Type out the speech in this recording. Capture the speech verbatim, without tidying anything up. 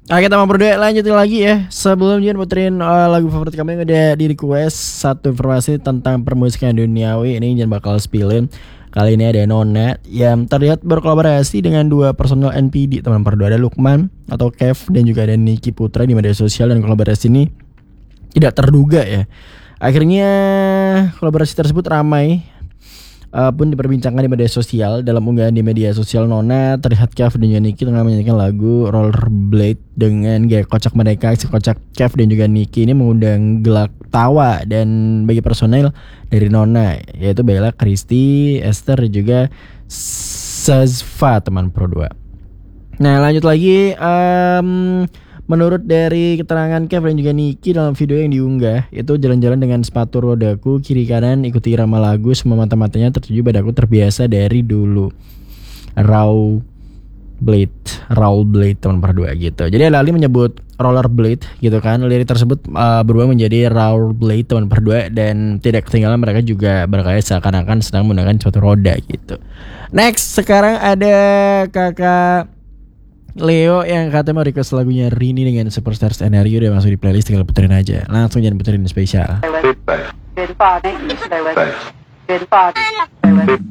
Oke, kita mau berdua lanjutin lagi ya. Sebelum jangan puterin uh, lagu favorit kamu yang udah di request, satu informasi tentang permusikan duniawi ini jangan bakal spillin. Kali ini ada Nona yang terlihat berkolaborasi dengan dua personel N P D teman berdua, ada Lukman atau Kev dan juga ada Niki Putra di media sosial, dan kolaborasi ini tidak terduga ya. Akhirnya kolaborasi tersebut ramai Uh, pun diperbincangkan di media sosial. Dalam unggahan di media sosial, Nona terlihat Kev dan juga Niki tengah menyanyikan lagu Rollerblade dengan gaya kocak mereka. Si kocak Kev dan juga Niki ini mengundang gelak tawa dan bagi personel dari Nona, yaitu Bella, Kristi, Esther dan juga Sazfa teman Pro dua. Nah lanjut lagi, um, menurut dari keterangan Kev dan juga Niki dalam video yang diunggah, itu jalan-jalan dengan sepatu rodaku, kiri kanan ikuti irama lagu, semua mata-matanya tertuju padaku terbiasa dari dulu. Raw Blade, Raw Blade teman berdua gitu. Jadi Lali menyebut rollerblade gitu kan. Lirik tersebut uh, berubah menjadi Raw Blade teman berdua, dan tidak ketinggalan mereka juga bergaya seakan-akan sedang menggunakan suatu roda gitu. Next, sekarang ada kakak Leo yang katanya mau request lagunya Rini dengan Superstar Scenario, udah masuk di playlist, tinggal puterin aja. Langsung jangan puterin spesial.